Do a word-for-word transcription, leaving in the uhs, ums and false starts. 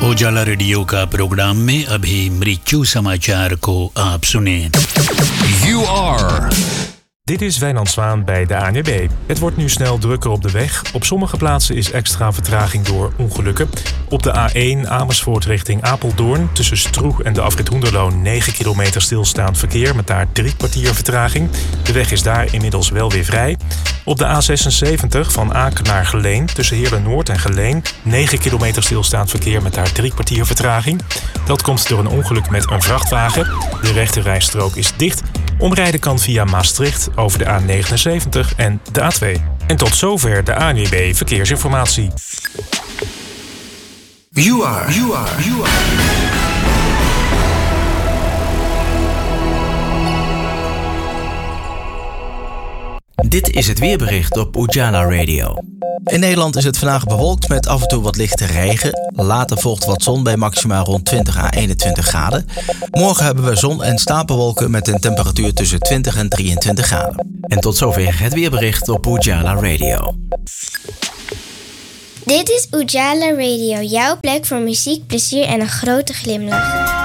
उजाला रेडियो का प्रोग्राम में अभी मृत्यु समाचार को आप सुनें। You are. Dit is Wijnand Zwaan bij de A N W B. Het wordt nu snel drukker op de weg. Op sommige plaatsen is extra vertraging door ongelukken. Op de A één Amersfoort richting Apeldoorn tussen Stroeg en de afrit Hoenderloo negen kilometer stilstaand verkeer met daar drie kwartier vertraging. De weg is daar inmiddels wel weer vrij. Op de A zesenzeventig van Aken naar Geleen tussen Heerlen-Noord en Geleen negen kilometer stilstaand verkeer met daar drie kwartier vertraging. Dat komt door een ongeluk met een vrachtwagen. De rechterrijstrook is dicht. Omrijden kan via Maastricht over de A negenenzeventig en de A twee. En tot zover de A N W B Verkeersinformatie. You are. You are. You are. Dit is het weerbericht op Ujala Radio. In Nederland is het vandaag bewolkt met af en toe wat lichte regen. Later volgt wat zon bij maxima rond twintig à eenentwintig graden. Morgen hebben we zon en stapelwolken met een temperatuur tussen twintig en drieëntwintig graden. En tot zover het weerbericht op Ujala Radio. Dit is Ujala Radio, jouw plek voor muziek, plezier en een grote glimlach.